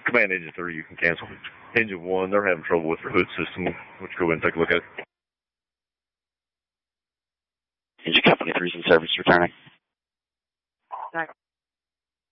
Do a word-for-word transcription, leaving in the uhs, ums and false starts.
Command Engine three, you can cancel. Engine one, they're having trouble with their hood system. Let's go ahead and take a look at it. Engine Company three is in service, returning.